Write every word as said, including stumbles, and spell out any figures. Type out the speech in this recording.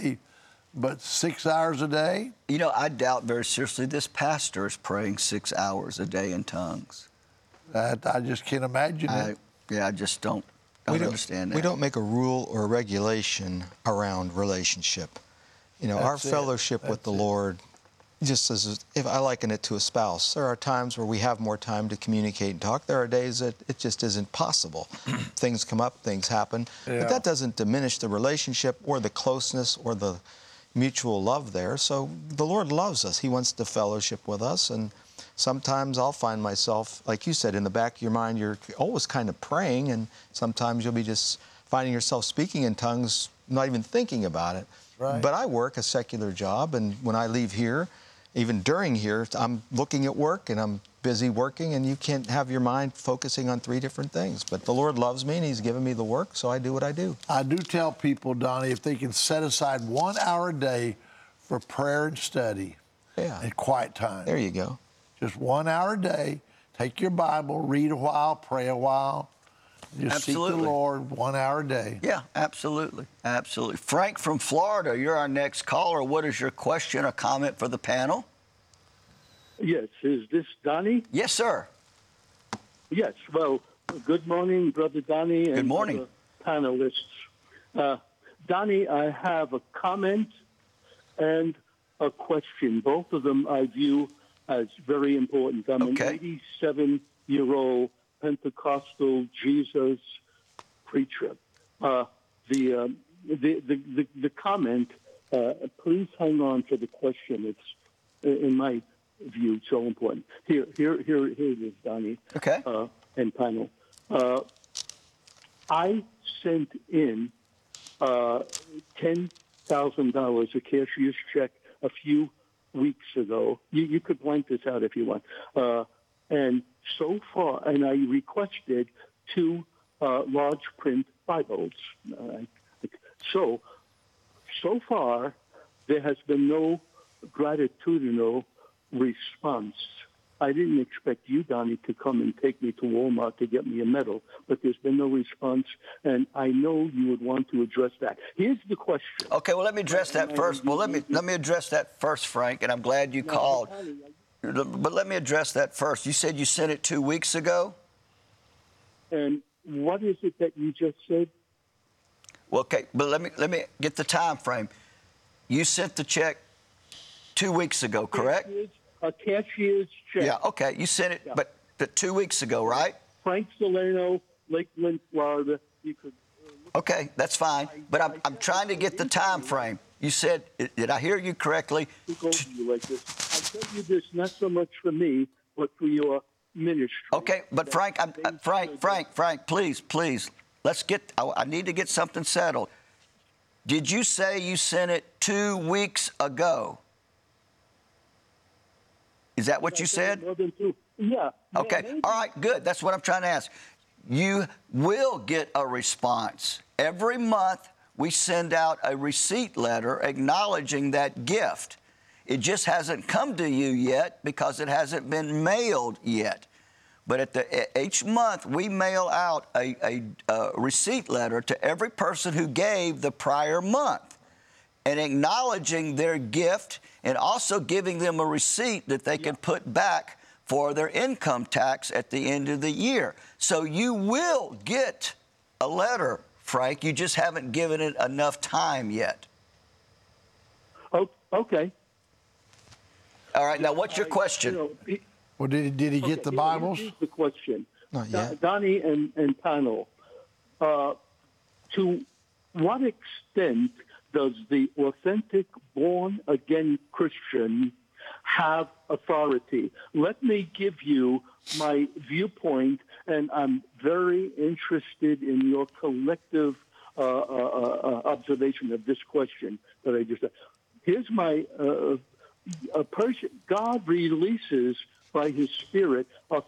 Donnie, but six hours a day? You know, I doubt very seriously this pastor is praying six hours a day in tongues. That, I just can't imagine I, it. yeah, I just don't, don't, we don't understand that. We don't make a rule or a regulation around relationship. You know, That's our it. fellowship That's with the it. Lord, just as if I liken it to a spouse, there are times where we have more time to communicate and talk. There are days that it just isn't possible. Things come up, things happen. Yeah. But that doesn't diminish the relationship or the closeness or the mutual love there. So the Lord loves us. He wants to fellowship with us. And sometimes I'll find myself, like you said, in the back of your mind, you're always kind of praying, and sometimes you'll be just finding yourself speaking in tongues, not even thinking about it. Right. But I work a secular job, and when I leave here, even during here, I'm looking at work and I'm busy working, and you can't have your mind focusing on three different things. But the Lord loves me, and He's given me the work, so I do what I do. I do tell people, Donnie, if they can set aside one hour a day for prayer and study Yeah. and quiet time. There you go. Just one hour a day. Take your Bible, read a while, pray a while. Just Absolutely. seek the Lord one hour a day. Yeah, absolutely. Absolutely. Frank from Florida, you're our next caller. What is your question or comment for the panel? Yes, is this Donnie? Yes, sir. Yes, well, good morning, Brother Donnie and Good morning. other panelists. Uh, Donnie, I have a comment and a question. Both of them I view as very important. I'm Okay. an eighty-seven-year-old Pentecostal Jesus preacher. Uh, the, um, the, the, the, the comment, uh, please hang on to the question. It's, in my view, so important. Here, here, here, here it is, Donnie. Okay. Uh, and panel. Uh, I sent in uh, ten thousand dollars, a cashier's check, a few weeks ago. You, you could blank this out if you want. Uh, and so far, and I requested two uh, large print Bibles. Uh, so, so far, there has been no gratitudinal response. I didn't expect you, Donnie, to come and take me to Walmart to get me a medal, but there's been no response, and I know you would want to address that. Here's the question. Okay, well, let me address that first. Well, let me let me address that first, Frank, and I'm glad you called. But let me address that first. You said you sent it two weeks ago? And what is it that you just said? Well, okay, but let me let me get the time frame. You sent the check two weeks ago, correct? Cashier's, a cashier's check. Yeah, okay, you sent it, Yeah. but the two weeks ago, right? Frank Solano, Lakeland, Florida. You could. Uh, Okay, that's fine. But I'm, I'm trying to get the time frame. You said, did I hear you correctly? look over you like this. I tell you this not so much for me, but for your ministry. Okay, but Frank, I'm, uh, Frank, Frank, Frank, please, please, let's get, I, I need to get something settled. Did you say you sent it two weeks ago? Is that what you said? More than two. Yeah. Okay, Yeah, all right, good. That's what I'm trying to ask. You will get a response. Every month, we send out a receipt letter acknowledging that gift. It just hasn't come to you yet because it hasn't been mailed yet. But at the, each month, we mail out a, a, a receipt letter to every person who gave the prior month and acknowledging their gift and also giving them a receipt that they can put back for their income tax at the end of the year. So you will get a letter, Frank. You just haven't given it enough time yet. Oh, okay. All right, now what's your I- question? you know, he- Well, did he, did he okay, get the here- Bibles? Here's the question. Not Don- yet. Donnie and, and panel, uh, to what extent does the authentic born-again Christian have authority? Let me give you my viewpoint, and I'm very interested in your collective uh, uh, uh, observation of this question that I just said. Here's my uh, a person. God releases by His Spirit a